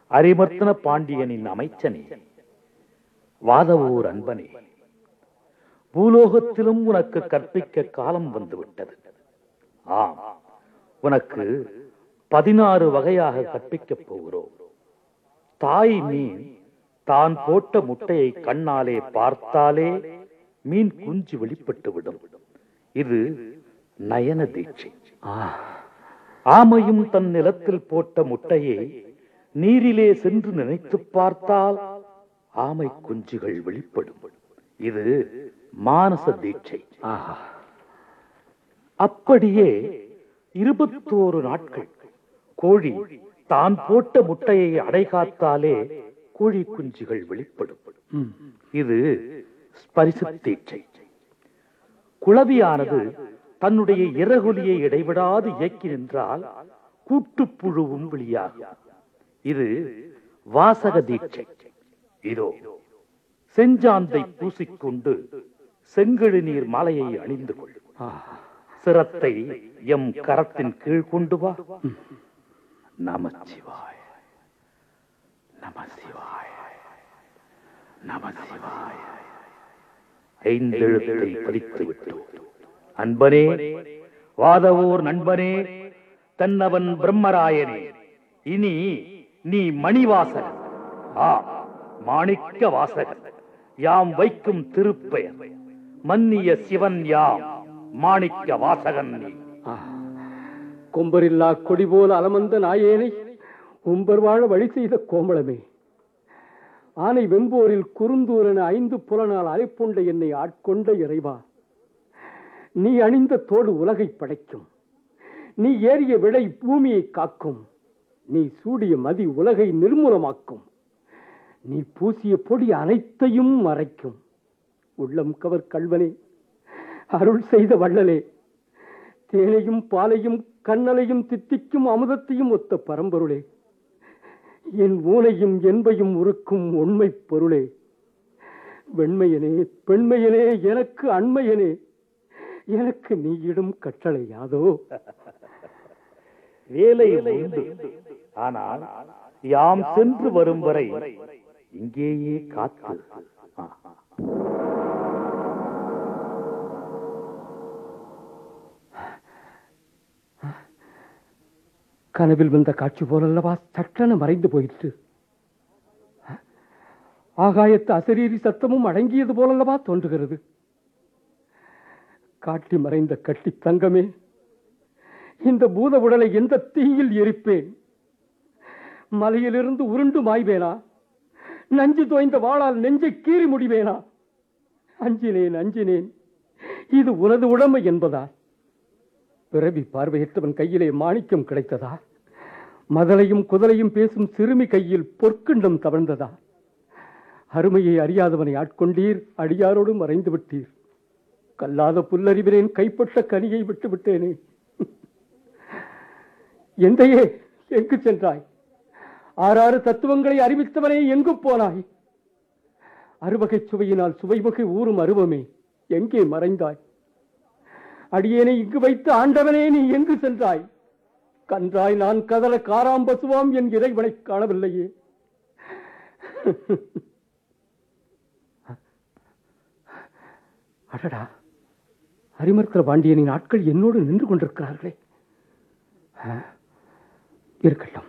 அரிமர்த்தன பாண்டியனின் அமைச்சனே, வாதவூர் அன்பனே, பூலோகத்திலும் உனக்கு கற்பிக்க காலம் வந்துவிட்டது. ஆம், உனக்கு 16 வகையாக கற்பிக்கப் போகிறோம். தாய் மீன் தான் போட்ட முட்டையை கண்ணாலே பார்த்தாலே மீன் குஞ்சு வெளிப்பட்டுவிடும். இது நயன தீட்சை. ஆமையும் தன் நிலத்தில் போட்ட முட்டையை நீரிலே சென்று நினைத்து பார்த்தால் ஆமை குஞ்சுகள் வெளிப்படும். இது மானச தீட்சை. அப்படியே 21 நாட்கள் கோழி தான் போட்ட முட்டையை அடைகாத்தாலே கோழி குஞ்சுகள் வெளிப்படும். இது ஸ்பரிச தீட்சை. குளவியானது தன்னுடைய இறகுலியை இடைவிடாது இயக்கி நின்றால் கூட்டுப்புழுவும் வெளியாகும். இது வாசக தீட்சை. இதோ செஞ்சாந்தை பூசிக்கொண்டு செங்கழு நீர் மாலையை அணிந்து கொள். சிரத்தை எம் கரத்தின் கீழ் கொண்டு வா. நமசிவாய, நமசிவாய, நமசிவாய. 5 எழுத்தை பதித்து விட்டோம். அன்பனே, வாதவூர் நண்பனே, தன்னவன் பிரம்மராயனே, இனி நீ மணிவாசகன். மாணிக்க வாசகன். யாம் வைக்கும் திருப்பெயர் மன்னிய சிவன் யாம் மாணிக்க வாசகன். நீ கொம்பரில்லா கொடி போல அலமந்த நாயேனை உம்பர் வாழ வழி செய்த கோமளமே, ஆனை வெம்போரில் குறுந்தூரன 5 புலனால் அலைப்புண்ட என்னை ஆட்கொண்ட இறைவா, நீ அணிந்த தோடு உலகை படைக்கும், நீ ஏறிய விடை பூமியை காக்கும், நீ சூடிய மதி உலகை நிர்மூலமாக்கும், நீ பூசிய பொடி அனைத்தையும் மறைக்கும். உள்ளம் கவர் கல்வனே, அருள் செய்த வள்ளலே, தேனையும் பாலையும் கண்ணலையும் தித்திக்கும் அமுதத்தையும் ஒத்த பரம்பொருளே, என் ஊனையும் என்பையும் உருக்கும் உண்மை பொருளே, வெண்மையனே பெண்மையனே எனக்கு அண்மையனே, எனக்கு நீயிடும் கட்டளை யாதோ? வேலை உண்டு, ஆனால் யாம் சென்று வரும் வரை இங்கேயே காத்து. கனவில் வந்த காட்சி போலல்லவா சட்டென மறைந்து போயிற்று. ஆகாயத்து அசரீரி சத்தமும் அடங்கியது போலல்லவா தோன்றுகிறது. காட்டி மறைந்த கட்டி தங்கமே, இந்த பூத உடலை எந்த தீயில் எரிப்பேன்? மலையிலிருந்து உருண்டு மாய்வேனா? நஞ்சு தோய்ந்த வாளால் நெஞ்சை கீறி முடிவேனா? அஞ்சினேன் அஞ்சினேன், இது உனது உடமை என்பதா? பிறவி பார்வையற்றவன் கையிலே மாணிக்கம் கிடைத்ததா? மதலையும் குதலையும் பேசும் சிறுமி கையில் பொற்கிண்டம் தவழ்ந்ததா? அருமையை அறியாதவனை ஆட்கொண்டீர், அடியாரோடு மறைந்து விட்டீர். கல்லாத புல்லறிவினேன், கைப்பட்ட கனியை விட்டு விட்டேனே. எந்தையே, எங்கு சென்றாய்? 6 தத்துவங்களை அறிவித்தவனே, எங்கு போனாய்? அறுவகை சுவையினால் சுவைமுகை ஊறும் அருவமே, எங்கே மறைந்தாய்? அடியேனை இங்கு வைத்து ஆண்டவனே, நீ எங்கு சென்றாய்? கன்றாய் நான் கதற காராம்பசுவாம் என் இறைவனை காணவில்லையே. அடடா, அரிமர்த்தன பாண்டியனின் ஆட்கள் என்னோடு நின்று கொண்டிருக்கிறார்களே. இருக்கட்டும்.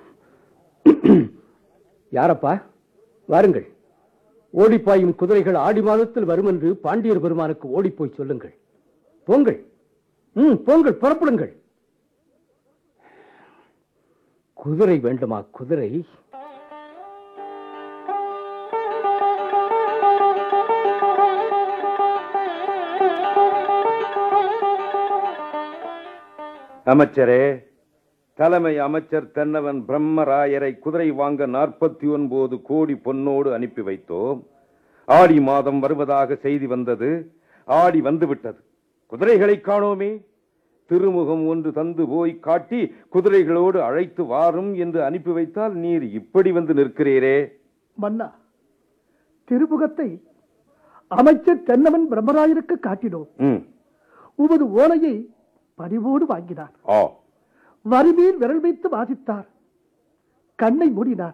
யாரப்பா? வாருங்கள். ஓடிப்பாயும் குதிரைகள் ஆடி மாதத்தில் வரும் என்று பாண்டியர் பெருமானுக்கு ஓடிப்போய் சொல்லுங்கள். போங்கள், போங்கள், புறப்படுங்கள். குதிரை வேண்டுமா? குதிரை? அமைச்சரே, தலைமை அமைச்சர் தென்னவன் பிரம்மராயரை குதிரை வாங்க 49 கோடி பொன்னோடு அனுப்பி வைத்தோம். ஆடி மாதம் வருவதாக செய்தி வந்தது. ஆடி வந்துவிட்டது. குதிரைகளை காணோமே. திருமுகம் ஒன்று தந்து போய் காட்டி குதிரைகளோடு அழைத்து வாரும் என்று அனுப்பி வைத்தால் நீர் இப்படி வந்து நிற்கிறீரே. மன்னா, திருமுகத்தை அமைச்சர் தென்னவன் பிரம்மராயருக்கு காட்டினோம். உமது ஓலையை பணிவோடு வாங்கினார். வரிமீர் விரல் வைத்து வாசித்தார். கண்ணை மூடினார்.